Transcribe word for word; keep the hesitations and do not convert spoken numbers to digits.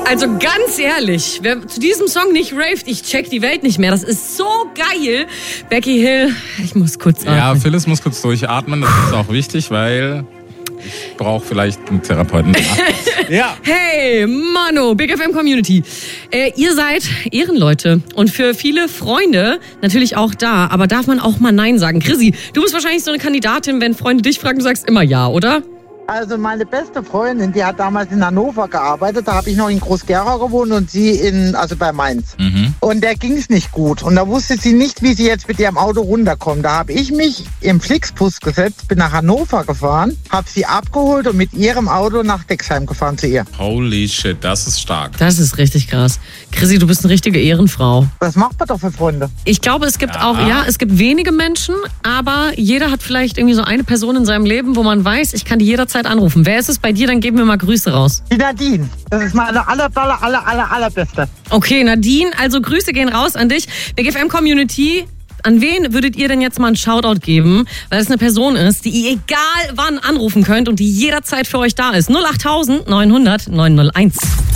Also ganz ehrlich, wer zu diesem Song nicht raved, ich check die Welt nicht mehr. Das ist so geil. Becky Hill, ich muss kurz atmen. Ja, Phyllis muss kurz durchatmen. Das ist auch wichtig, weil ich brauche vielleicht einen Therapeuten. Ja. Hey, Mano, Big F M Community. Äh, ihr seid Ehrenleute und für viele Freunde natürlich auch da. Aber darf man auch mal Nein sagen? Chrissy, du bist wahrscheinlich so eine Kandidatin, wenn Freunde dich fragen, du sagst immer Ja, oder? Also meine beste Freundin, die hat damals in Hannover gearbeitet, da habe ich noch in Groß-Gerau gewohnt und sie in, also bei Mainz. Mhm. Und der ging es nicht gut und da wusste sie nicht, wie sie jetzt mit ihrem Auto runterkommt. Da habe ich mich im Flixbus gesetzt, bin nach Hannover gefahren, habe sie abgeholt und mit ihrem Auto nach Dexheim gefahren zu ihr. Holy shit, das ist stark. Das ist richtig krass. Chrissy, du bist eine richtige Ehrenfrau. Was macht man doch für Freunde? Ich glaube, es gibt Ja. auch, ja, es gibt wenige Menschen, aber jeder hat vielleicht irgendwie so eine Person in seinem Leben, wo man weiß, ich kann die jederzeit anrufen. Wer ist es bei dir? Dann geben wir mal Grüße raus. Die Nadine. Das ist meine aller, aller, aller, aller, allerbeste. Okay, Nadine, also Grüße gehen raus an dich. Big F M Community, an wen würdet ihr denn jetzt mal einen Shoutout geben? Weil es eine Person ist, die ihr egal wann anrufen könnt und die jederzeit für euch da ist. null acht neunhundert neunhundert neunhunderteins.